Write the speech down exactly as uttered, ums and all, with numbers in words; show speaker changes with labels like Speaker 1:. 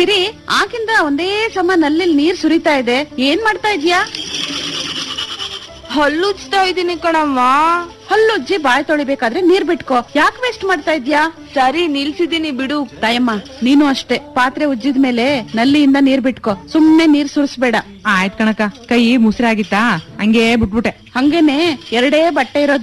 Speaker 1: ಸಿರಿ, ಆಗಿಂದ ಒಂದೇ ಸಮ ನಲ್ಲಿ ನೀರ್ ಸುರಿತಾ ಇದೆ, ಏನ್ ಮಾಡ್ತಾ ಇದ್ಯಾ?
Speaker 2: ಹಲ್ಲುಜ್ತಾ ಇದೀನಿ ಕಣಮ್ಮ.
Speaker 1: ಹಲ್ಲುಜ್ಜಿ ಬಾಯ್ ತೊಳಿಬೇಕಾದ್ರೆ ನೀರ್ ಬಿಟ್ಕೋ, ಯಾಕೆ ವೇಸ್ಟ್ ಮಾಡ್ತಾ ಇದ್ಯಾ?
Speaker 2: ಸರಿ, ನಿಲ್ಸಿದೀನಿ ಬಿಡು.
Speaker 1: ತಾಯಮ್ಮ, ನೀನು ಅಷ್ಟೇ, ಪಾತ್ರೆ ಉಜ್ಜಿದ ಮೇಲೆ ನಲ್ಲಿಯಿಂದ ನೀರ್ ಬಿಟ್ಕೋ, ಸುಮ್ನೆ ನೀರ್ ಸುರಿಸ್ಬೇಡ.
Speaker 3: ಆಯ್ತ್ ಕಣಕ, ಕೈ ಮುಸಿರಾಗಿತ್ತಾ ಹಂಗೆ ಬಿಟ್ಬಿಟ್ಟೆ.
Speaker 1: ಹಂಗೇನೆ ಎರಡೇ ಬಟ್ಟೆ ಇರೋದು.